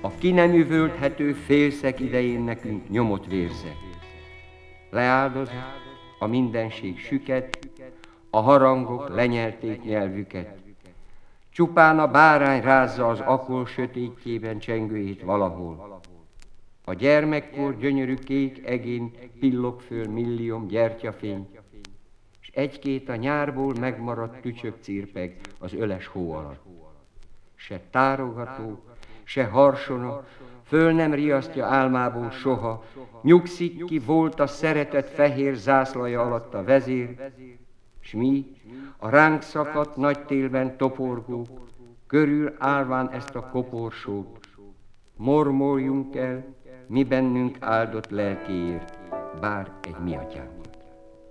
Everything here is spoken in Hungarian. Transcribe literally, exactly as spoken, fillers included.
a ki nem üvölthető félszeg idején nekünk nyomot vérze. Leáldozott, a mindenség süket, a harangok lenyelték nyelvüket. Csupán a bárány rázza az akol sötétjében csengőjét valahol. A gyermekkor gyönyörű kék egén pillog föl millióm gyertyafény, és egy-két a nyárból megmaradt tücsök cirpeg az öles hó alatt. Se tárogató, se harsona, föl nem riasztja álmából soha, nyugszik ki volt a szeretet fehér zászlaja alatt a vezér, s mi, a ránk szakadt nagy télben toporgók, körül állván ezt a koporsót, mormoljunk el, mi bennünk áldott lelkéért, bár egy mi atyánk.